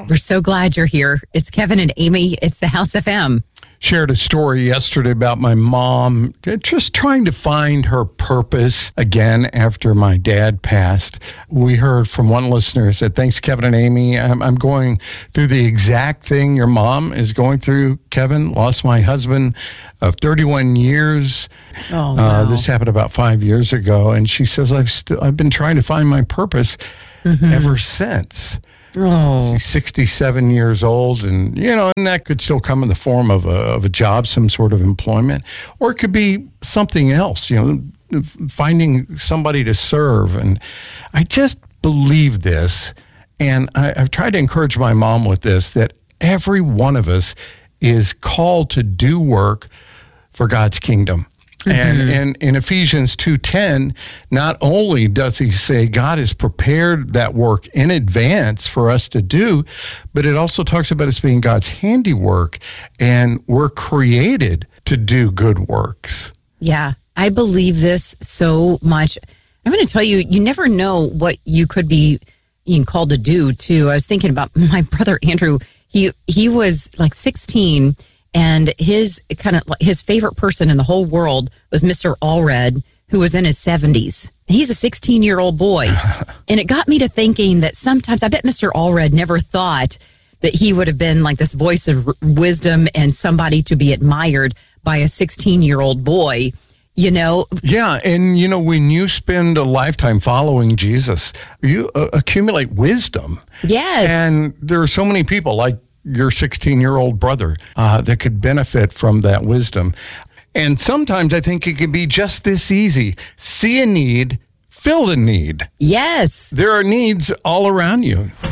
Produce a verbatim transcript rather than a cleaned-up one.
We're so glad you're here. It's Kevin and Amy. It's the House F M. Shared a story yesterday about my mom just trying to find her purpose again after my dad passed. We heard from one listener who said, thanks, Kevin and Amy. I'm, I'm going through the exact thing your mom is going through, Kevin. Lost my husband of thirty-one years. Oh, wow. uh, this happened about five years ago. And she says, I've, st- I've been trying to find my purpose mm-hmm. ever since. Oh. She's sixty-seven years old, and, you know, and that could still come in the form of a, of a job, some sort of employment, or it could be something else, you know, finding somebody to serve. And I just believe this, and I, I've tried to encourage my mom with this, that every one of us is called to do work for God's kingdom. Mm-hmm. And, and in Ephesians two ten, not only does he say God has prepared that work in advance for us to do, but it also talks about us being God's handiwork, and we're created to do good works. Yeah, I believe this so much. I'm going to tell you, you never know what you could be being called to do, too. I was thinking about my brother, Andrew. He, he was like sixteen. And his kind of his favorite person in the whole world was Mister Allred, who was in his seventies. He's a sixteen-year-old boy. And it got me to thinking that sometimes, I bet Mister Allred never thought that he would have been like this voice of wisdom and somebody to be admired by a sixteen-year-old boy, you know? Yeah, and, you know, when you spend a lifetime following Jesus, you uh, accumulate wisdom. Yes. And there are so many people like your sixteen-year-old brother uh, that could benefit from that wisdom. And sometimes I think it can be just this easy. See a need, fill the need. Yes. There are needs all around you.